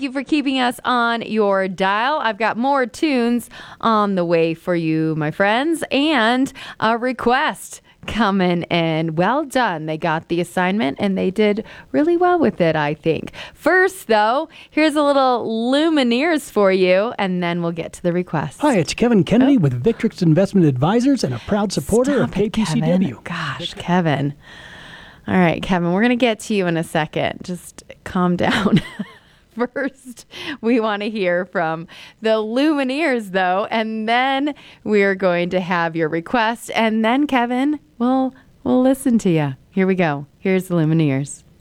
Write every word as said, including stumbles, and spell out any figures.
Thank you for keeping us on your dial. I've got more tunes on the way for you, my friends, and a request coming in. Well done. They got the assignment and they did really well with it, I think. First, though, here's a little Lumineers for you, and then we'll get to the request. Hi, it's Kevin Kennedy oh. with Victrix Investment Advisors and a proud supporter Stop of K P C W. It, Kevin. Gosh, Kevin. All right, Kevin, we're going to get to you in a second. Just calm down. First, we want to hear from the Lumineers, though, and then we're going to have your request, and then, Kevin, we'll, we'll listen to you. Here we go. Here's the Lumineers.